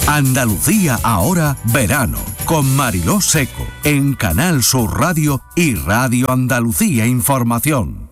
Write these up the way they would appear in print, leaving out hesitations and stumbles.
Andalucía ahora verano con Mariló Seco en Canal Sur Radio y Radio Andalucía Información.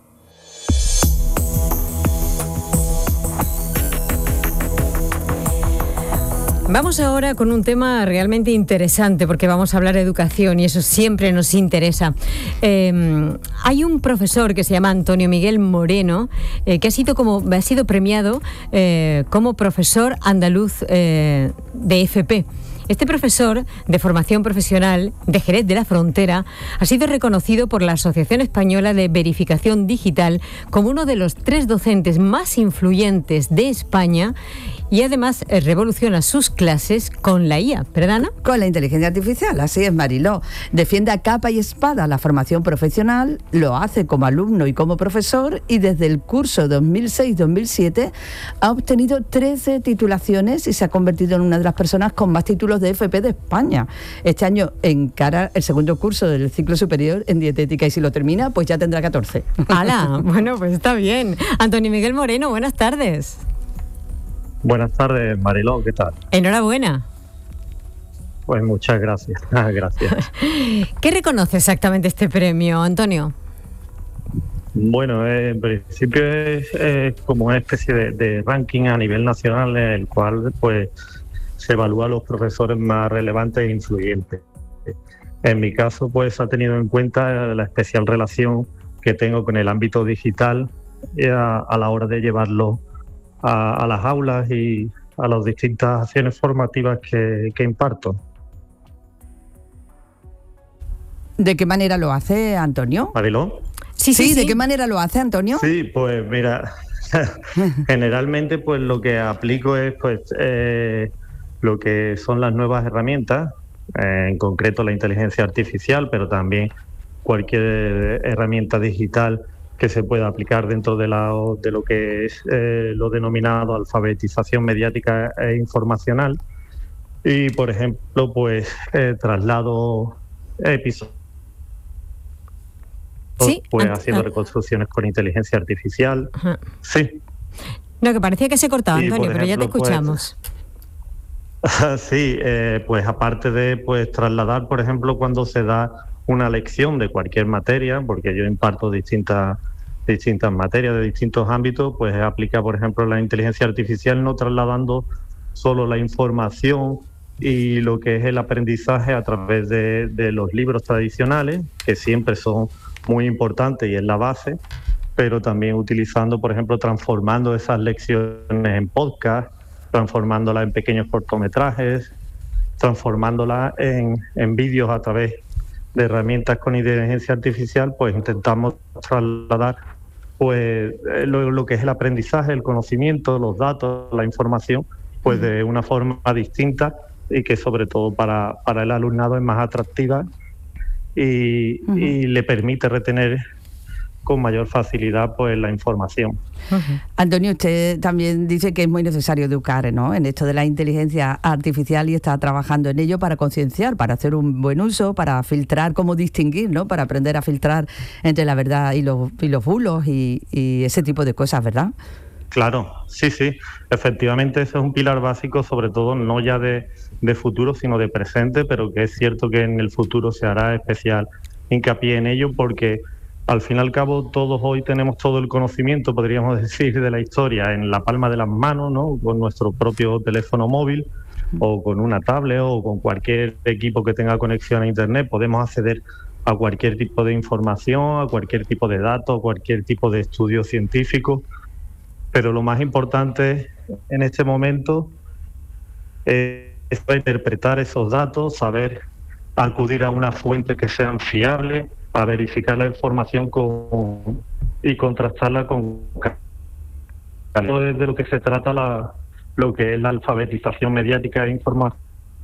Vamos ahora con un tema realmente interesante porque vamos a hablar de educación y eso siempre nos interesa. Hay un profesor que se llama Antonio Miguel Moreno que ha sido premiado como profesor andaluz de FP. Este profesor de formación profesional de Jerez de la Frontera ha sido reconocido por la Asociación Española de Verificación Digital como uno de los 3 docentes más influyentes de España y además revoluciona sus clases con la IA, ¿verdad, Ana? Con la inteligencia artificial, así es, Mariló. Defiende a capa y espada la formación profesional, lo hace como alumno y como profesor y desde el curso 2006-2007 ha obtenido 13 titulaciones y se ha convertido en una de las personas con más títulos de FP de España. Este año encara el segundo curso del ciclo superior en dietética y si lo termina, pues ya tendrá 14. ¡Hala! Bueno, pues está bien. Antonio Miguel Moreno, buenas tardes. Buenas tardes, Mariló, ¿qué tal? Enhorabuena. Pues muchas gracias, gracias. ¿Qué reconoce exactamente este premio, Antonio? Bueno, en principio es como una especie de ranking a nivel nacional en el cual pues se evalúa a los profesores más relevantes e influyentes. En mi caso, pues ha tenido en cuenta la especial relación que tengo con el ámbito digital a la hora de llevarlo a las aulas y a las distintas acciones formativas que imparto. ¿De qué manera lo hace, Antonio? ¿Mariló? Sí, ¿de qué manera lo hace, Antonio? Sí, pues mira, generalmente pues lo que aplico es pues lo que son las nuevas herramientas, en concreto la inteligencia artificial, pero también cualquier herramienta digital que se pueda aplicar dentro de lo que es lo denominado alfabetización mediática e informacional. Y, por ejemplo, pues traslado episodios, ¿sí? Pues haciendo reconstrucciones con inteligencia artificial. Ajá. Sí. No, que parecía que se cortaba, Antonio, pero ya te escuchamos. Pues, sí, pues aparte de pues trasladar, por ejemplo, cuando se da una lección de cualquier materia, porque yo imparto distintas materias de distintos ámbitos, pues aplica, por ejemplo, la inteligencia artificial, no trasladando solo la información y lo que es el aprendizaje a través de los libros tradicionales, que siempre son muy importantes y es la base, pero también utilizando, por ejemplo, transformando esas lecciones en podcast, transformándolas en pequeños cortometrajes, transformándolas en vídeos a través de herramientas con inteligencia artificial, pues intentamos trasladar pues lo que es el aprendizaje, el conocimiento, los datos, la información, pues de una forma distinta y que sobre todo para el alumnado es más atractiva y le permite retener con mayor facilidad pues la información. Antonio, usted también dice que es muy necesario educar, ¿no?, en esto de la inteligencia artificial y está trabajando en ello para concienciar, para hacer un buen uso, para filtrar, cómo distinguir, ¿no?, para aprender a filtrar entre la verdad y los bulos y ese tipo de cosas, ¿verdad? Claro, sí, efectivamente ese es un pilar básico, sobre todo no ya de futuro, sino de presente, pero que es cierto que en el futuro se hará especial hincapié en ello porque al fin y al cabo todos hoy tenemos todo el conocimiento, podríamos decir, de la historia en la palma de las manos, ¿no?, con nuestro propio teléfono móvil o con una tablet o con cualquier equipo que tenga conexión a Internet. Podemos acceder a cualquier tipo de información, a cualquier tipo de datos, a cualquier tipo de estudio científico, pero lo más importante en este momento es interpretar esos datos, saber acudir a una fuente que sean fiables, a verificar la información y contrastarla con... Eso es de lo que se trata lo que es la alfabetización mediática e información.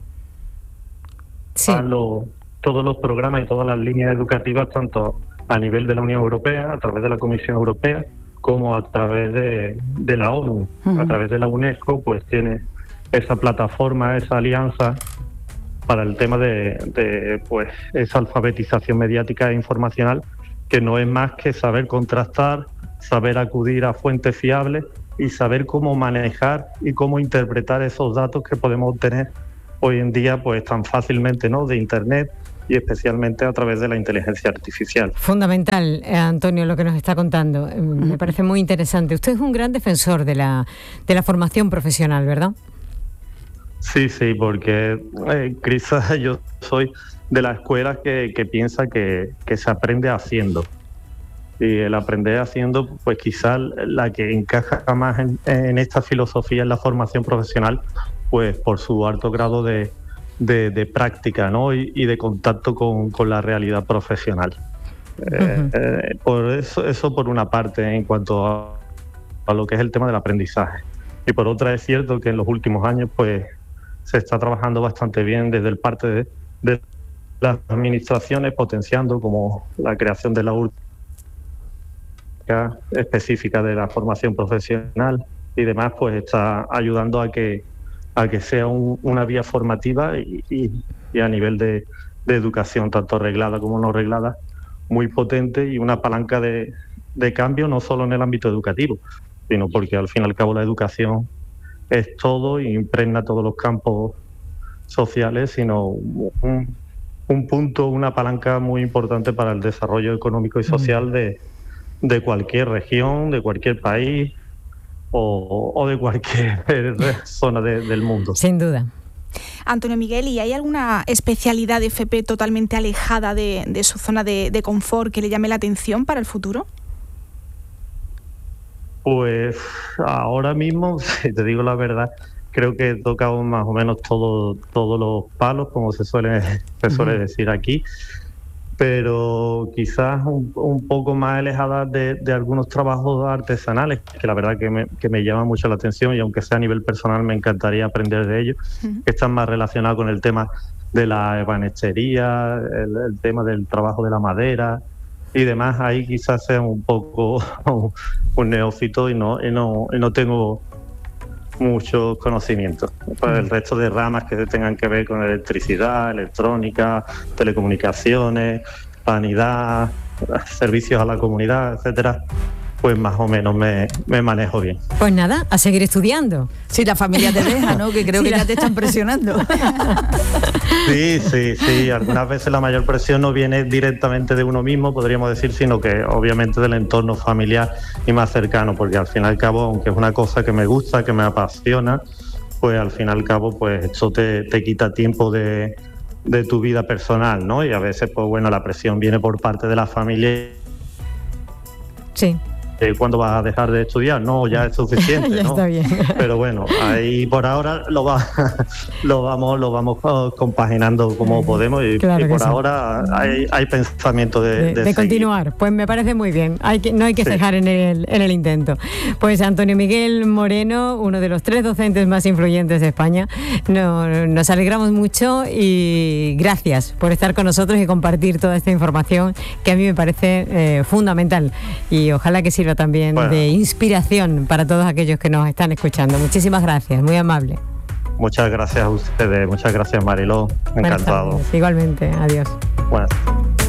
Sí. Todos los programas y todas las líneas educativas, tanto a nivel de la Unión Europea, a través de la Comisión Europea, como a través de la ONU, a través de la UNESCO, pues tiene esa plataforma, esa alianza para el tema de pues esa alfabetización mediática e informacional, que no es más que saber contrastar, saber acudir a fuentes fiables y saber cómo manejar y cómo interpretar esos datos que podemos obtener hoy en día pues tan fácilmente, ¿no?, de Internet y especialmente a través de la inteligencia artificial. Fundamental, Antonio, lo que nos está contando. Me parece muy interesante. Usted es un gran defensor de la formación profesional, ¿verdad? Sí, porque quizás yo soy de la escuela que piensa que se aprende haciendo. Y el aprender haciendo, pues quizás la que encaja más en esta filosofía en la formación profesional, pues por su alto grado de práctica, ¿no?, y de contacto con la realidad profesional. Por eso por una parte en cuanto a lo que es el tema del aprendizaje. Y por otra es cierto que en los últimos años pues se está trabajando bastante bien desde el parte de las administraciones, potenciando como la creación de la específica de la formación profesional y demás, pues está ayudando a que sea una vía formativa y a nivel de educación, tanto reglada como no reglada, muy potente y una palanca de cambio no solo en el ámbito educativo, sino porque al fin y al cabo la educación es todo y impregna todos los campos sociales, sino un punto, una palanca muy importante para el desarrollo económico y social de cualquier región, de cualquier país o de cualquier zona del mundo. Sin duda. Antonio Miguel, ¿y hay alguna especialidad de FP totalmente alejada de su zona de confort que le llame la atención para el futuro? Pues ahora mismo, si te digo la verdad, creo que he tocado más o menos todos los palos, como se suele decir aquí, pero quizás un poco más alejada de algunos trabajos artesanales, que la verdad que me llama mucho la atención, y aunque sea a nivel personal me encantaría aprender de ellos, que están más relacionados con el tema de la ebanistería, el tema del trabajo de la madera y demás. Ahí quizás sea un poco un neófito y no tengo muchos conocimientos. Para el resto de ramas que tengan que ver con electricidad, electrónica, telecomunicaciones, sanidad, servicios a la comunidad, etcétera, pues más o menos me manejo bien. Pues nada, a seguir estudiando. Si la familia te deja, ¿no? Que creo que ya te están presionando. Sí. Algunas veces la mayor presión no viene directamente de uno mismo, podríamos decir, sino que obviamente del entorno familiar y más cercano, porque al fin y al cabo, aunque es una cosa que me gusta, que me apasiona, pues al fin y al cabo, pues esto te quita tiempo de tu vida personal, ¿no? Y a veces, pues bueno, la presión viene por parte de la familia. Sí. ¿Cuándo vas a dejar de estudiar? No, ya es suficiente, ya ¿no? Está bien. Pero bueno, ahí por ahora lo vamos compaginando como podemos y Claro por sí. Ahora hay pensamiento de continuar. Pues me parece muy bien. No hay que cejar en el intento. Pues Antonio Miguel Moreno, uno de los 3 docentes más influyentes de España, nos alegramos mucho y gracias por estar con nosotros y compartir toda esta información que a mí me parece fundamental y ojalá que sirva también de inspiración para todos aquellos que nos están escuchando. Muchísimas gracias, muy amable. Muchas gracias a ustedes, muchas gracias Mariló, encantado. Igualmente, adiós. Buenas.